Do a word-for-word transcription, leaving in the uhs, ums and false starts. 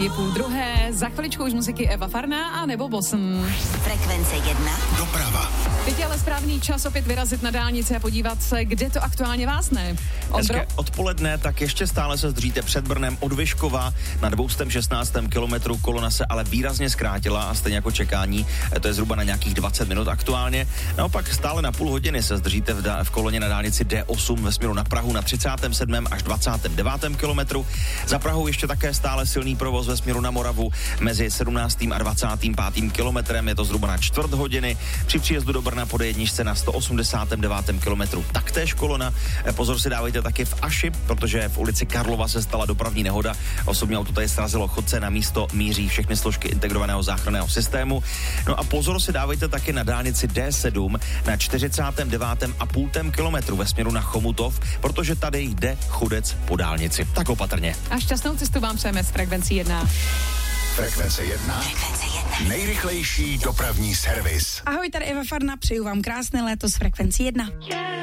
Je půl druhé, za chviličku už muziky Eva Farná a nebo Boston. Frekvence jedna. Doprava. Teď je ale správný čas opět vyrazit na dálnici a podívat se, kde to aktuálně vásne. Ondro? Hezké odpoledne, tak ještě stále se zdříte před Brnem od Vyškova na dvě stě šestnáct kilometrů. Kolona se ale výrazně zkrátila a stejně jako čekání, to je zhruba na nějakých dvacet minut aktuálně. Naopak stále na půl hodiny se zdržíte v, da- v koloně na dálnici D osm ve směru na Prahu na třicátém sedmém až dvacátém devátém kilometru. Za Prahou ještě také stále silný provoz ve směru na Moravu mezi sedmnáctým a dvacátým pátým kilometrem, je to zhruba na čtvrt hodiny. Při příjezdu do Brna po D jedna na sto osmdesátém devátém kilometru taktéž kolona. Pozor si dávejte taky v Aši, protože v ulici Karlova se stala dopravní nehoda. Osobní auto tady srazilo chodce, na místo míří všechny složky integrovaného záchranného systému. No a pozor si dávejte taky na dálnici D sedm na čtyřicátém devátém a půltém kilometru ve směru na Chomutov, protože tady jde chudec po dálnici. Tak opatrně. A šťastnou cestu vám přejeme s Frekvencí jedna. Frekvence jedna. Frekvence jedna. Nejrychlejší dopravní servis. Ahoj, tady Eva Farna, přeju vám krásné léto s Frekvencí jedna.